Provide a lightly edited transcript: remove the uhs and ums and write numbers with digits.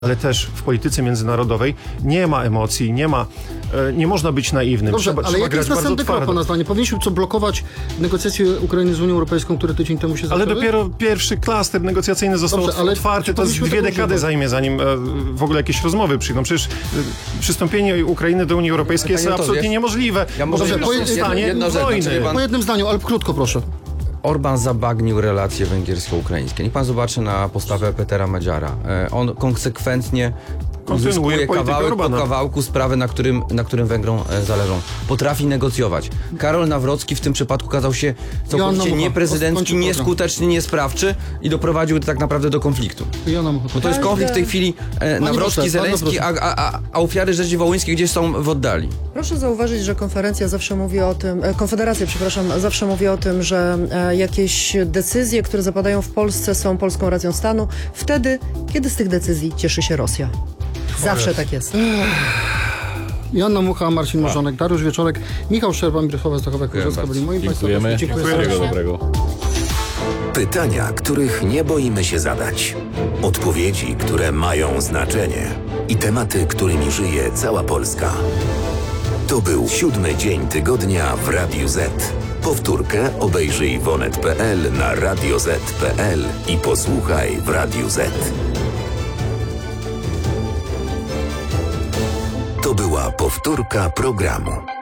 ale też w polityce międzynarodowej nie ma emocji, nie można być naiwnym. Dobrze, ale jaki jest następny krok, pana zdanie? Powinniśmy co blokować negocjacje Ukrainy z Unią Europejską, które tydzień temu się zaczęły? Ale dopiero pierwszy klaster negocjacyjny został otwarty, to 2 dekady zajmie, zanim w ogóle jakieś rozmowy przyjdą. Przecież przystąpienie Ukrainy do Unii Europejskiej jest absolutnie niemożliwe. Ja może po jednym zdaniu, ale krótko proszę. Orban zabagnił relacje węgiersko-ukraińskie. Niech pan zobaczy na postawę Petera Medziara. On konsekwentnie uzyskuje kawałek po kawałku sprawy, na którym Węgrom zależą. Potrafi negocjować. Karol Nawrocki w tym przypadku okazał się całkowicie nieprezydencki, nieskuteczny, niesprawczy i doprowadził tak naprawdę do konfliktu. Bo to jest konflikt w tej chwili Nawrocki-Zełenski, a ofiary rzezi wołyńskiej gdzieś są w oddali. Proszę zauważyć, że Konfederacja zawsze mówi o tym, że jakieś decyzje, które zapadają w Polsce, są polską racją stanu wtedy, kiedy z tych decyzji cieszy się Rosja. Zawsze tak jest. Joanna Mucha, Marcin Morzonek, Dariusz Wieczorek, Michał Szczerba, Mirosława Stachowek-Korzewska byli moim państwem. Dziękujemy. Dobrego. Pytania, których nie boimy się zadać. Odpowiedzi, które mają znaczenie. I tematy, którymi żyje cała Polska. To był 7. dzień tygodnia w Radiu Z. Powtórkę obejrzyj w onet.pl, na radioz.pl i posłuchaj w Radiu Z. To była powtórka programu.